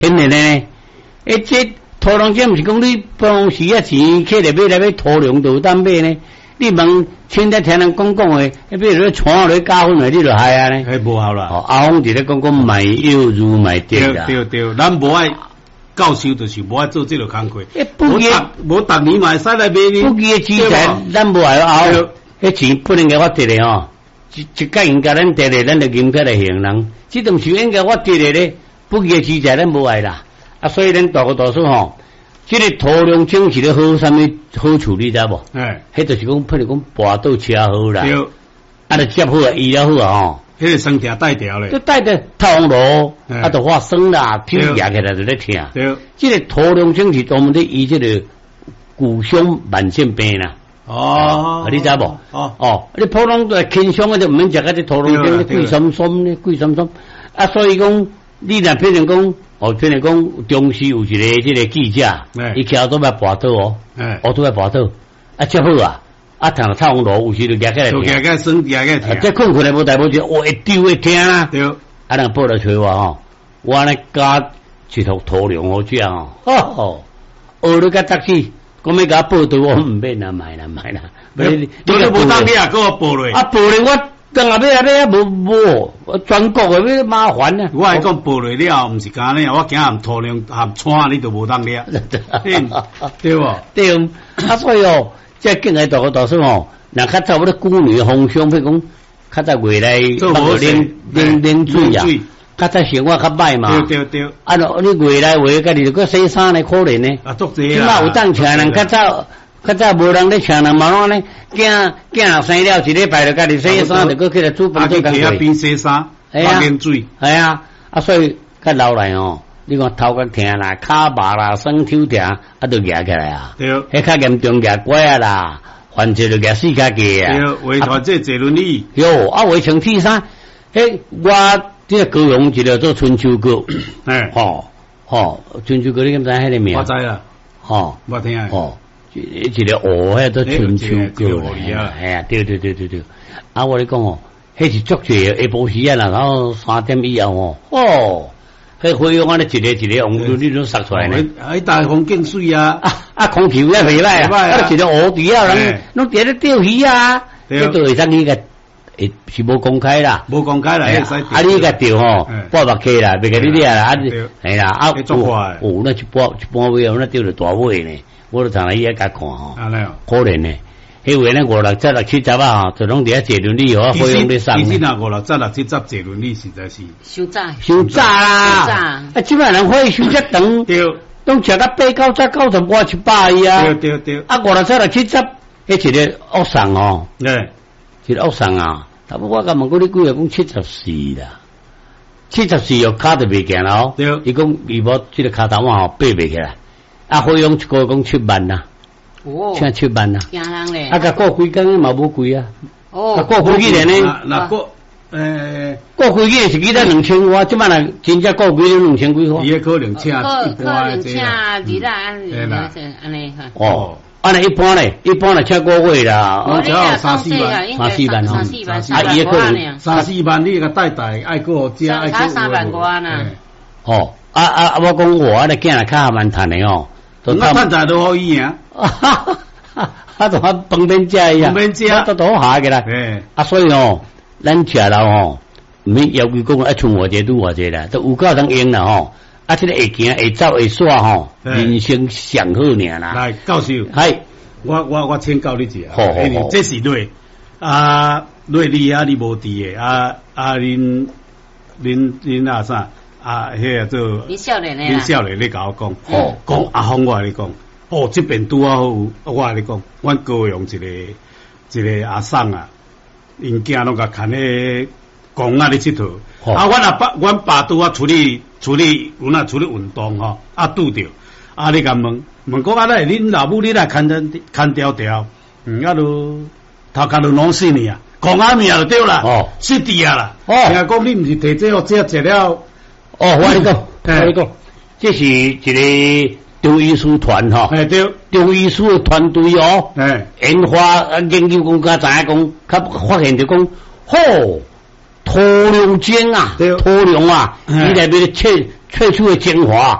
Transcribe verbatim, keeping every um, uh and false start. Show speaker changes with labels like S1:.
S1: 因为呢，诶，这土壤这毋是讲你当时啊钱摕来买来买土壤就有当买呢？你问现在听人讲讲诶，比如说传落加分诶，你就害啊呢？
S2: 迄无效啦。
S1: 哦，阿峰伫咧讲讲卖药如卖滴啦。
S2: 对对对，咱无爱教授，就是无爱做这个工课。
S1: 诶，不记
S2: 无逐年嘛会使来买呢。
S1: 不记诶资产，咱无爱熬。迄钱不能给我得咧吼，一一届应该咱得咧，咱就应该来行人。这种事应该我得咧咧，不记诶资产咱无爱啦。啊，所以咱大个大叔吼。这个土壤种是咧好，啥物好处理知无？哎，迄就是讲，譬如讲跋倒车好啦，对，啊，就接好啊，医了好啊吼。迄
S2: 个生条带条咧，
S1: 就带着透风炉，啊，就发生啦，皮夹起来就咧疼。对，这个土壤种是专门咧医这个骨伤慢性病啦。哦，你知无？哦哦，你普通都係輕傷嗰啲唔免食嗰啲土壤種，貴心心咧，貴心心。啊，所以講你若譬如講。哦，譬如講中視有一個即個記者，伊徛到要跋倒哦，我都要跋倒，啊，接好啊，啊，聽到透風爐有時就夾起來，
S2: 夾起來酸，夾起來疼，
S1: 即困困來無代無志，我一丟會疼啦，對，啊，人報來找我吼，我呢加一套土壤好食哦，哦，學你甲taxi，講要甲報到我唔免啦，買啦買啦，
S2: 你你無當你啊，給我報落，
S1: 啊，報落我。當下尾啊尾啊無無全國嘅咩麻煩啊！
S2: 我係講報來了，唔是講呢，我驚含土壤含川，你就無當了，對無？對，啊所以哦，即係今日大個大叔哦，嗱，較早嗰啲婦女風霜，譬如講，較早回來做冇冷冷冷水啊，較早生活較歹嘛。對對對。啊，你回來回家己就個洗衫咧，可憐呢。啊，足濟啦。起碼有當請人較早。較早無人咧請人嘛，喏咧，囝囝生了一禮拜就家己洗衫，就擱起來煮飯做工作。啊，邊洗衫，啊，冷水，係啊，啊，所以較老來哦，你講頭殼疼啦，骹麻啦，雙手疼，啊，都夾起來啊。對。迄較嚴重夾拐啊啦，患者就夾四腳架啊。對，遺傳這坐輪椅。喲，啊，遺傳鐵衫，迄我即個高雄一個做春秋哥，誒，吼吼，春秋哥你敢知迄個名？我知啦，吼，我聽啊，吼。一個鵝迄都春秋歌嚟啊，係啊，對對對對對。啊，我哋講哦，迄是足濟下晡時啊，然後三點以後哦，哦，迄花樣啊，你一個一個紅你都殺出來呢。喺大風景水啊，啊，空調也未歹啊，啊，一個鵝底啊，人攏喺咧釣魚啊，呢度會使你個誒是無公開啦，無公開啦，啊，你個釣吼八百 K 啦，別個你啲啊，啊，係啦，啊，哦，那一半一半尾，那釣到大尾呢。我都常來伊遐甲看吼，可憐呢。迄位呢五六七六七十啊，就攏伫遐坐輪椅哦，費用咧送。其實那五六七六七十坐輪椅實在是傷早，傷早啦。啊，即擺人可以休遮長，都食到八九十九十八七百伊啊。對對對。啊，五六七六七十，迄一個惡送哦，誒，一個惡送啊。但不過我甲問過你幾個講七十四啦，七十四又骹就袂行啦哦。對。伊講伊無即個骹頭嘛吼爬袂起來。啊，費用一個月講七萬啦，哦，請七萬啦，驚人咧。啊，甲過幾工嘛無貴啊，哦，啊過幾年呢？嗱過誒過幾年是幾多兩千塊，即擺若真正過幾年兩千幾塊。伊個可能請一般嘅啫，係啦，安尼哈。哦，安尼一般咧，一般嚟請個月啦，我只有三四萬，三四萬吼，啊，伊個可能三四萬，你個帶帶愛個加愛個三萬塊呢。哦，啊啊，我講我啊，你驚人較蠻賺嘅哦。那趁在都可以啊！啊，同我旁邊食呀，旁邊食都都好下嘅啦。啊，所以哦，咱食了哦，唔免要佢講一寸偌濟拄偌濟啦，都有夠通用啦吼。啊，即個會行會走會耍吼，人生上好命啦。來，教授，係我我我請教你一下，好好好，這是對啊，對你啊，你無佇嘅啊啊，恁恁恁啊啥？啊，迄個做你少年咧，你少年你甲我講，哦，講阿峰我嚟講，哦，這邊拄啊好，我嚟講，阮高雄一個一個阿嬸啊，因囝攏甲牽迄公仔咧佚佗，啊，阮阿爸，阮爸拄啊處理處理，有哪處理運動吼，啊拄着，啊你甲問問講啊咧，恁老母你來牽牽牽條條，嗯，啊都頭殼都攏死呢啊，公仔命就對啦，哦，死啲啊啦，哦，聽講你毋是摕這個這食了。哦，我你講，我你講，這是一個中醫師團吼，係對，中醫師團隊哦，係研發研究講甲知影講，較發現就講，吼，土壤精啊，土壤啊，伊內面切
S1: 萃取的精华。